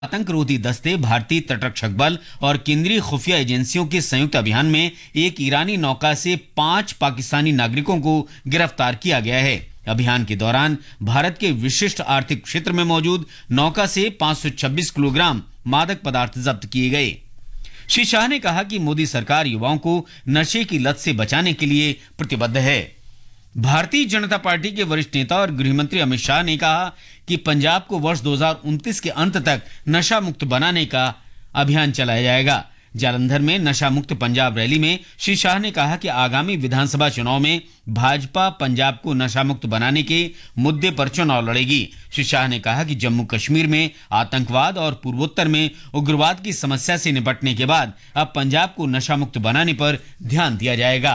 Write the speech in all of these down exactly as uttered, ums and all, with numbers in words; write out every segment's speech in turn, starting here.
आतंकरोधी दस्ते, भारतीय तटरक्षक बल और केंद्रीय खुफिया एजेंसियों के संयुक्त अभियान में एक ईरानी नौका से पांच पाकिस्तानी नागरिकों को गिरफ्तार किया गया है। अभियान के दौरान भारत के विशिष्ट आर्थिक क्षेत्र में मौजूद नौका से पाँच सौ छब्बीस किलोग्राम मादक पदार्थ जब्त किए गए। श्री शाह ने कहा कि मोदी सरकार युवाओं को नशे की लत से बचाने के लिए प्रतिबद्ध है। भारतीय जनता पार्टी के वरिष्ठ नेता और गृह मंत्री अमित शाह ने कहा कि पंजाब को वर्ष दो हज़ार उनतीस के अंत तक नशा मुक्त बनाने का अभियान चलाया जाएगा। जालंधर में नशा मुक्त पंजाब रैली में श्री शाह ने कहा कि आगामी विधानसभा चुनाव में भाजपा पंजाब को नशा मुक्त बनाने के मुद्दे पर चुनाव लड़ेगी। श्री शाह ने कहा कि जम्मू कश्मीर में आतंकवाद और पूर्वोत्तर में उग्रवाद की समस्या से निपटने के बाद अब पंजाब को नशा मुक्त बनाने पर ध्यान दिया जाएगा।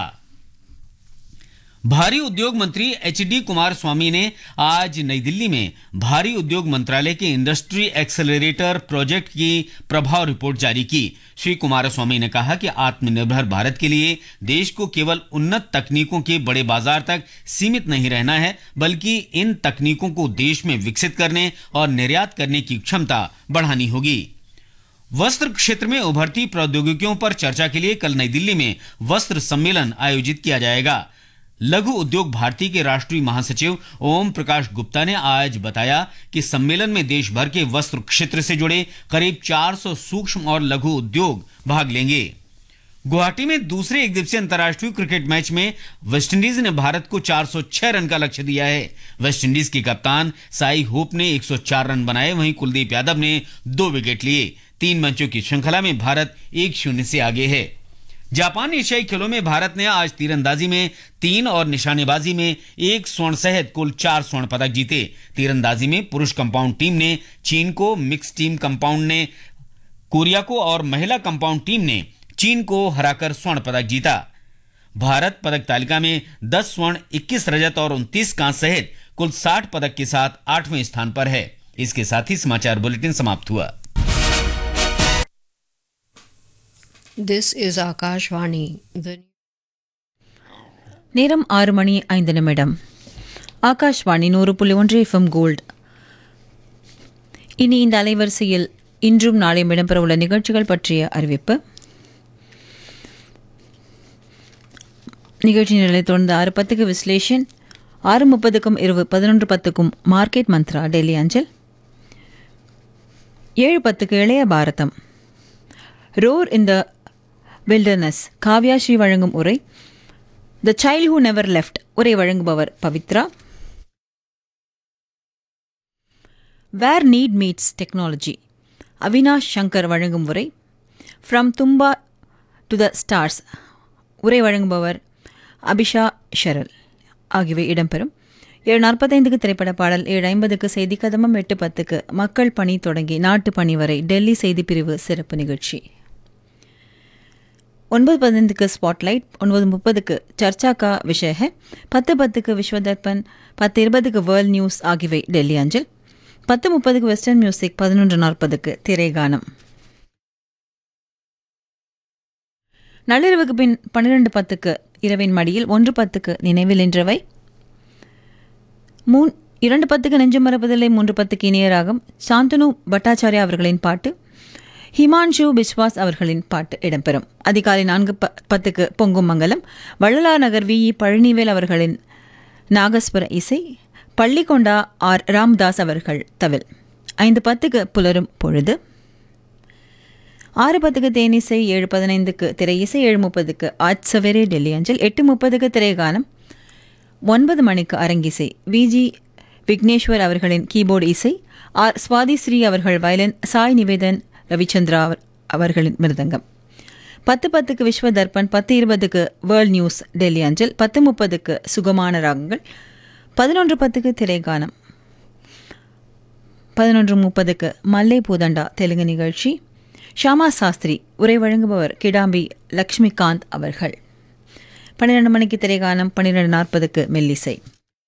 भारी उद्योग मंत्री एच डी कुमार स्वामी ने आज नई दिल्ली में भारी उद्योग मंत्रालय के इंडस्ट्री एक्सेलरेटर प्रोजेक्ट की प्रभाव रिपोर्ट जारी की। श्री कुमार स्वामी ने कहा कि आत्मनिर्भर भारत के लिए देश को केवल उन्नत तकनीकों के बड़े बाजार तक सीमित नहीं रहना है, बल्कि इन तकनीकों को देश में विकसित करने और निर्यात करने की क्षमता बढ़ानी होगी। वस्त्र क्षेत्र में उभरती प्रौद्योगिकियों पर चर्चा के लिए कल नई दिल्ली में वस्त्र सम्मेलन आयोजित किया जाएगा। लघु उद्योग भारती के राष्ट्रीय महासचिव ओम प्रकाश गुप्ता ने आज बताया कि सम्मेलन में देश भर के वस्त्र क्षेत्र से जुड़े करीब चार सौ सूक्ष्म और लघु उद्योग भाग लेंगे। गुवाहाटी में दूसरे एक दिवसीय अंतर्राष्ट्रीय क्रिकेट मैच में वेस्टइंडीज ने भारत को चार सौ छह रन का लक्ष्य दिया है। वेस्टइंडीज के कप्तान साई होप ने एक सौ चार रन बनाए, वहीं कुलदीप यादव ने दो विकेट लिए। तीन मैचों की श्रृंखला में भारत एक शून्य से आगे है। जापान एशियाई खेलों में भारत ने आज तीरंदाजी में तीन और निशानेबाजी में एक स्वर्ण सहित कुल चार स्वर्ण पदक जीते। तीरंदाजी में पुरुष कंपाउंड टीम ने चीन को, मिक्स टीम कंपाउंड ने कोरिया को और महिला कंपाउंड टीम ने चीन को हराकर स्वर्ण पदक जीता। भारत पदक तालिका में दस स्वर्ण, इक्कीस रजत और उनतीस कांस्य सहित कुल साठ पदक के साथ आठवें स्थान पर है। इसके साथ ही समाचार बुलेटिन समाप्त हुआ। This is Akashvani. The... நேரம் ஆறு மணி ஐந்து நிமிடம். ஆகாஷ்வாணி நூறு புள்ளி ஒன்று எஃப்எம் கோல்ட். இனி இந்த அலைவரிசையில் இன்றும் நாளையும் இடம்பெறவுள்ள நிகழ்ச்சிகள் பற்றிய அறிவிப்பு. நிகழ்ச்சி நிலை தொடர்ந்து ஆறு பத்துக்கு விஸ்லேஷன், ஆறு முப்பதுக்கும் இரவு பதினொன்று பத்துக்கும் மார்க்கெட் மந்த்ரா டெல்லி அஞ்சல், ஏழு பத்துக்கு இளைய பாரதம், ரோர் இன் த வில்டர்னஸ் காவ்யா ஸ்ரீ வழங்கும் உரை, the child who never left உரை வழங்குபவர் பவித்ரா, வேர் NEET meets technology Avinash Shankar வழங்கும் உரை, from Thumba to the stars உரை வழங்குபவர் அபிஷா ஷரல் ஆகியவை இடம்பெறும். ஏழு நாற்பத்தைந்துக்கு திரைப்பட பாடல், ஏழு ஐம்பதுக்கு செய்தி கதமம், எட்டு பத்துக்கு மக்கள் பணி தொடங்கி நாட்டு பணி வரை டெல்லி செய்தி பிரிவு சிறப்பு நிகழ்ச்சி, ஒன்பது பதினைந்துக்கு ஸ்பாட்லைட், ஒன்பது முப்பதுக்கு சர்ச்சா கா விஷய ஹை, பத்து பத்துக்கு விஸ்வ தர்பன், பத்து இருபதுக்கு வேர்ல்ட் நியூஸ் ஆகியவை டெல்லி அஞ்சல், பத்து முப்பதுக்கு வெஸ்டர்ன் மியூசிக், பதினொன்று நாற்பதுக்கு திரைகானம். நள்ளிரவுக்கு பின் பன்னிரண்டு பத்துக்கு இரவின் மடியில், ஒன்று பத்துக்கு நினைவில் நின்றவை, மூன் இரண்டு பத்துக்கு நெஞ்சம் மறப்பதில்லை, மூன்று பத்துக்கு இனியராகம் சாந்தனு பட்டாச்சாரியா அவர்களின் பாட்டு, ஹிமான்ஷு பிஸ்வாஸ் அவர்களின் பாட்டு இடம்பெறும். அதிகாலை நான்கு பத்துக்கு பொங்கும் மங்கலம், வள்ளலார் நகர் வி இ பழனிவேல் அவர்களின் நாகஸ்வர இசை, பள்ளிக்கொண்டா ஆர் ராம்தாஸ் அவர்கள் தவில். ஐந்து பத்துக்கு புலரும் பொழுது, ஆறு பத்துக்கு தேனிசை, ஏழு பதினைந்துக்கு திரை இசை, ஏழு முப்பதுக்கு ஆஜ் சவேரே டெல்லி அஞ்சல், எட்டு முப்பதுக்கு திரைகானம், ஒன்பது மணிக்கு அரங்கிசை, விஜி விக்னேஸ்வர் அவர்களின் கீபோர்டு இசை, ஆர் சுவாதி ஸ்ரீ அவர்கள் வயலின், சாய் நிவேதன் ரவிச்சந்திரா அவர்களின் மிருதங்கம். பத்து பத்துக்கு விஸ்வ தர்பன், பத்து இருபதுக்கு வேர்ல்ட் நியூஸ் டெல்லி அஞ்சல், பத்து முப்பதுக்கு சுகமான ராகங்கள், பதினொன்று பத்துக்கு திரைகானம், பதினொன்று முப்பதுக்கு மல்லை பூதண்டா தெலுங்கு நிகழ்ச்சி, ஷாமா சாஸ்திரி உரை வழங்குபவர் கிடாம்பி லக்ஷ்மிகாந்த் அவர்கள். பன்னிரண்டு மணிக்கு திரைகானம், பன்னிரண்டு நாற்பதுக்கு மெல்லிசை,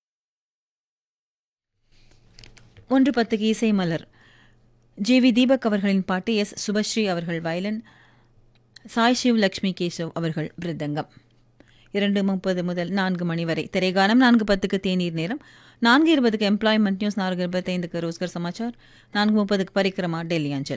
ஒன்று பத்துக்கு இசை மலர், ஜே வி தீபக் அவர்களின் பாட்டு, எஸ் சுபஸ்ரீ அவர்கள் வயலின், சாய் சிவ் லக்ஷ்மி கேசவ் அவர்கள் மிருதங்கம். இரண்டு முப்பது முதல் நான்கு மணி வரை திரைகானம், நான்கு பத்துக்கு தேநீர் நேரம், நான்கு இருபதுக்கு எம்ப்ளாய்மெண்ட் நியூஸ், நான்கு இருபத்தைந்துக்கு ரோஸ்கர் சமாச்சார், நான்கு முப்பதுக்கு பரிக்கிரமா டெல்லி அஞ்சல்.